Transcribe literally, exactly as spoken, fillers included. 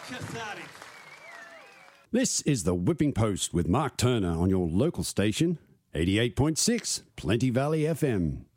Cathartic. This is the Whipping Post with Mark Turner on your local station, eighty-eight point six Plenty Valley F M.